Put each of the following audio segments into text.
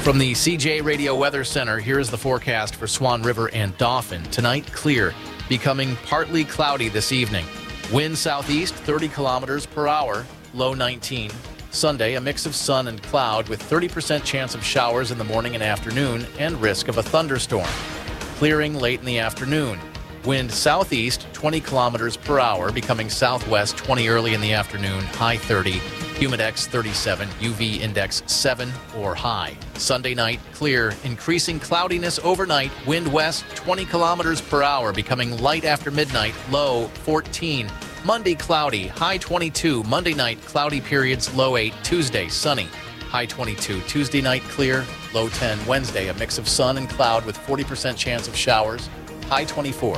From the CJ Radio Weather Center, here is the forecast for Swan River and Dauphin. Tonight, clear, becoming partly cloudy this evening. Wind southeast, 30 kilometers per hour, low 19. Sunday, a mix of sun and cloud with 30% chance of showers in the morning and afternoon and risk of a thunderstorm. Clearing late in the afternoon. Wind southeast, 20 kilometers per hour, becoming southwest, 20 early in the afternoon, high 30. Humidex 37, UV index 7 or high. Sunday night, clear, increasing cloudiness overnight, wind west 20 kilometers per hour, becoming light after midnight, low 14. Monday, cloudy, high 22. Monday night, cloudy periods, low 8. Tuesday, sunny, high 22. Tuesday night, clear, low 10. Wednesday, a mix of sun and cloud with 40% chance of showers, high 24.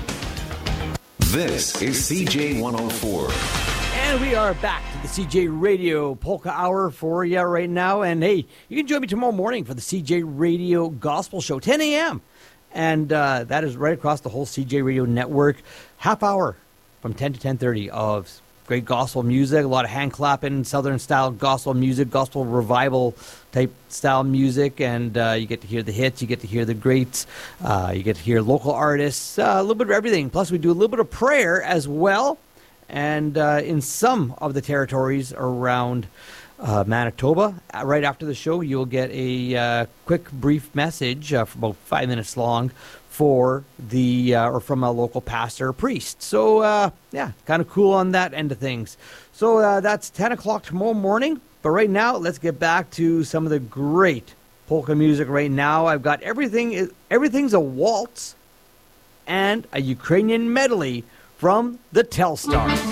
This is CJ 104. And we are back to the CJ Radio Polka Hour for you right now. And hey, you can join me tomorrow morning for the CJ Radio Gospel Show, 10 a.m. And that is right across the whole CJ Radio network. Half hour from 10 to 10:30 of great gospel music, a lot of hand clapping, Southern style gospel music, gospel revival type style music. And you get to hear the hits, you get to hear the greats, you get to hear local artists, a little bit of everything. Plus we do a little bit of prayer as well. And in some of the territories around Manitoba, right after the show, you'll get a quick, brief message for about 5 minutes long for the or from a local pastor or priest. So, yeah, kind of cool on that end of things. So that's 10 o'clock tomorrow morning. But right now, let's get back to some of the great polka music right now. I've got everything's a waltz and a Ukrainian medley from the Telstars.